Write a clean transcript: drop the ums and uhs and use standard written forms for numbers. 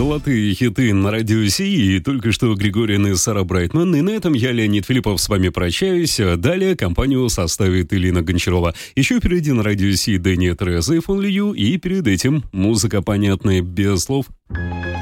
Золотые хиты на радио Си, и только что Григориян и Сара Брайтман. И на этом я, Леонид Филиппов, с вами прощаюсь. Далее компанию составит Элина Гончарова. Еще впереди на радио Си Дэнни Тереза и Фон Лью. И перед этим музыка понятная без слов.